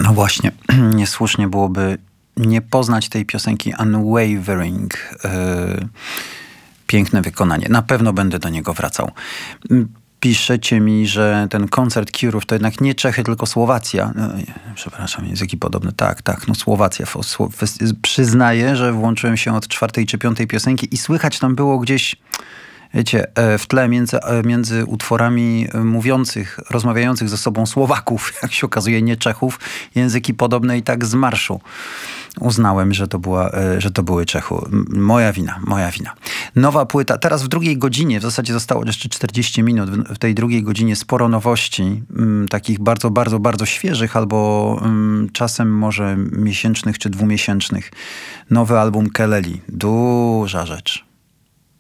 No właśnie, niesłusznie byłoby nie poznać tej piosenki Unwavering. Piękne wykonanie. Na pewno będę do niego wracał. Piszecie mi, że ten koncert Curów to jednak nie Czechy, tylko Słowacja. No, przepraszam, języki podobne. Tak, no Słowacja. Przyznaję, że włączyłem się od 4. czy 5. piosenki i słychać tam było gdzieś, wiecie, w tle między utworami mówiących, rozmawiających ze sobą Słowaków, jak się okazuje, nie Czechów, języki podobne i tak z marszu. Uznałem, że to były Czechu. Moja wina. Nowa płyta. Teraz w drugiej godzinie, w zasadzie zostało jeszcze 40 minut. W tej drugiej godzinie sporo nowości. Takich bardzo, bardzo, bardzo świeżych albo czasem może miesięcznych czy dwumiesięcznych. Nowy album Keleli. Duża rzecz.